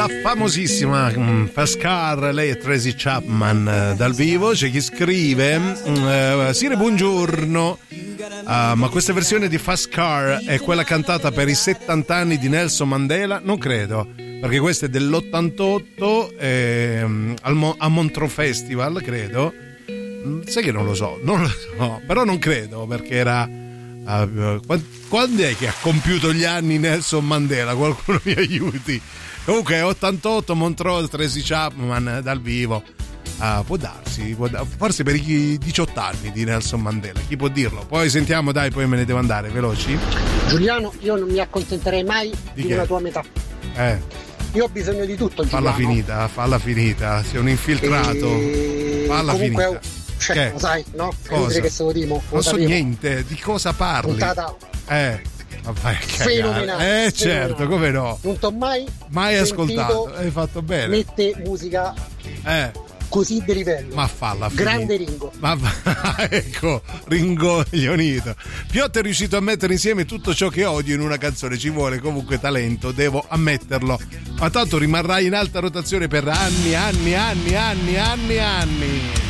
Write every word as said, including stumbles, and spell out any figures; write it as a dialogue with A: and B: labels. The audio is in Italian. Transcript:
A: famosissima um, Fast Car, lei è Tracy Chapman uh, dal vivo. C'è chi scrive uh, Sire buongiorno, uh, ma questa versione di Fast Car è quella cantata per i settanta anni di Nelson Mandela? Non credo, perché questa è dell'ottantotto eh, al Mo- a Montreux Festival, credo. Sai che non lo so, non lo so, però non credo, perché era uh, quando, quando è che ha compiuto gli anni Nelson Mandela? Qualcuno mi aiuti. Comunque ottantotto, Montreux, Tracy Chapman dal vivo. Uh, può darsi, può da- forse per i diciotto anni di Nelson Mandela, chi può dirlo? Poi sentiamo, dai, poi me ne devo andare, veloci.
B: Giuliano, io non mi accontenterei mai di, di una tua metà.
A: Eh.
B: Io ho bisogno di tutto,
A: Falla
B: Giuliano.
A: finita, falla finita, sei un infiltrato.
B: E...
A: Falla
B: comunque,
A: finita.
B: Cioè,
A: Che?
B: lo sai, no? È
A: Cosa?
B: inutile che se lo dimo.
A: Non so
B: sapevo.
A: niente, di cosa parli?
B: Puntata
A: Eh, vabbè,
B: fenomenale.
A: Eh, certo, come no?
B: Non t'ho mai
A: Mai
B: sentito
A: ascoltato, hai fatto bene.
B: Mette musica
A: Eh,
B: così di livello.
A: ma falla
B: Grande
A: finita.
B: Ringo.
A: Ma ecco, ringoglionito. Piotr è riuscito a mettere insieme tutto ciò che odio in una canzone. Ci vuole comunque talento, devo ammetterlo. Ma tanto rimarrai in alta rotazione per anni, anni, anni, anni, anni, anni.